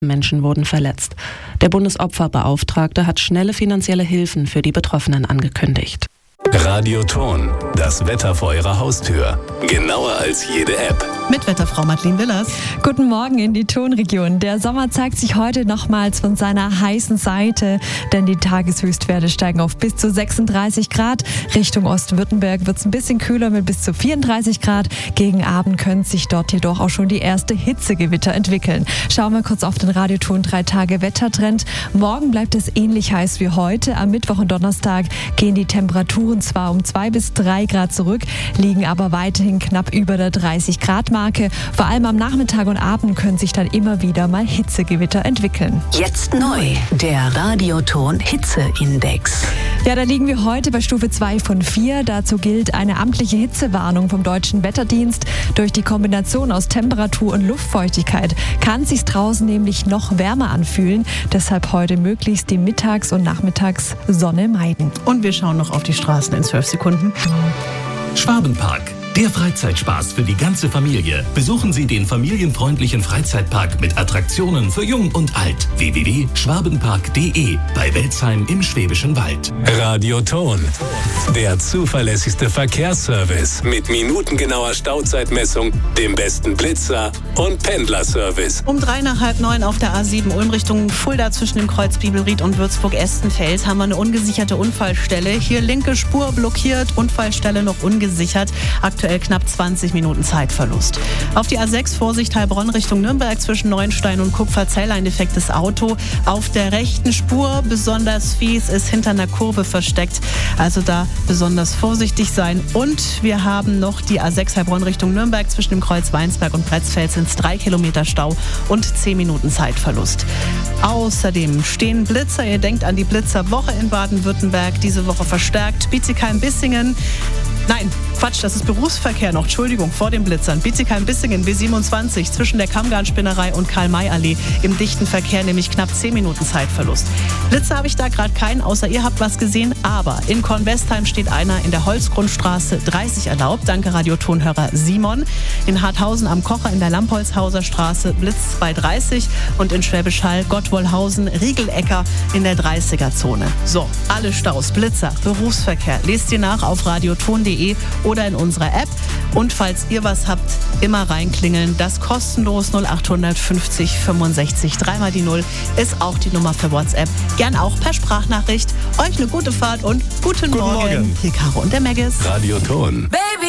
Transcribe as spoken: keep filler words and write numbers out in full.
Menschen wurden verletzt. Der Bundesopferbeauftragte hat schnelle finanzielle Hilfen für die Betroffenen angekündigt. Radio Ton, das Wetter vor Ihrer Haustür. Genauer als jede App. Mit Wetterfrau Madeleine Willers. Guten Morgen in die Tonregion. Der Sommer zeigt sich heute nochmals von seiner heißen Seite, denn die Tageshöchstwerte steigen auf bis zu sechsunddreißig Grad. Richtung Ostwürttemberg wird es ein bisschen kühler mit bis zu vierunddreißig Grad. Gegen Abend können sich dort jedoch auch schon die erste Hitzegewitter entwickeln. Schauen wir kurz auf den Radioton drei Tage Wettertrend. Morgen bleibt es ähnlich heiß wie heute. Am Mittwoch und Donnerstag gehen die Temperaturen zwar um zwei bis drei Grad zurück, liegen aber weiterhin knapp über der dreißig Grad Marke. Vor allem am Nachmittag und Abend können sich dann immer wieder mal Hitzegewitter entwickeln. Jetzt neu, der Radioton Hitzeindex. Ja, da liegen wir heute bei Stufe zwei von vier. Dazu gilt eine amtliche Hitzewarnung vom Deutschen Wetterdienst. Durch die Kombination aus Temperatur und Luftfeuchtigkeit kann es sich draußen nämlich noch wärmer anfühlen. Deshalb heute möglichst die Mittags- und Nachmittagssonne meiden. Und wir schauen noch auf die Straßen in zwölf Sekunden. Schwabenpark. Der Freizeitspaß für die ganze Familie. Besuchen Sie den familienfreundlichen Freizeitpark mit Attraktionen für Jung und Alt. w w w punkt schwabenpark punkt d e bei Welzheim im Schwäbischen Wald. Radio Ton. Der zuverlässigste Verkehrsservice mit minutengenauer Stauzeitmessung, dem besten Blitzer und Pendlerservice. Um drei nach halb neun auf der A sieben Ulm Richtung Fulda zwischen dem Kreuz Bibelried und Würzburg-Estenfeld haben wir eine ungesicherte Unfallstelle. Hier linke Spur blockiert, Unfallstelle noch ungesichert. Aktuell knapp zwanzig Minuten Zeitverlust. Auf die A sechs Vorsicht Heilbronn Richtung Nürnberg zwischen Neuenstein und Kupferzell ein defektes Auto. Auf der rechten Spur besonders fies, ist hinter einer Kurve versteckt. Also da besonders vorsichtig sein. Und wir haben noch die A sechs Heilbronn Richtung Nürnberg zwischen dem Kreuz Weinsberg und Pretzfeld sind es drei Kilometer Stau und zehn Minuten Zeitverlust. Außerdem stehen Blitzer. Ihr denkt an die Blitzerwoche in Baden-Württemberg. Diese Woche verstärkt. Bietigheim-Bissingen. Nein, Quatsch, das ist Berufsverkehr noch. Entschuldigung, vor den Blitzern. Bietigheim-Bissingen, B siebenundzwanzig, zwischen der Kammgarnspinnerei und Karl-May-Allee. Im dichten Verkehr nämlich knapp zehn Minuten Zeitverlust. Blitzer habe ich da gerade keinen, außer ihr habt was gesehen. Aber in Kornwestheim steht einer in der Holzgrundstraße dreißig erlaubt. Danke Radiotonhörer Simon. In Harthausen am Kocher in der Lampolzhauser Straße Blitz bei dreißig. Und in Schwäbisch Hall, Gottwollhausen, Riegelecker in der dreißiger-Zone. So, alle Staus, Blitzer, Berufsverkehr. Lest ihr nach auf radioton punkt de oder in unserer App. Und falls ihr was habt, immer reinklingeln. Das kostenlos null acht fünfzig fünfundsechzig dreimal die Null ist auch die Nummer für WhatsApp. Gern auch per Sprachnachricht. Euch eine gute Fahrt und guten, guten Morgen. Morgen. Hier Caro und der Meggis. Radio Ton. Baby.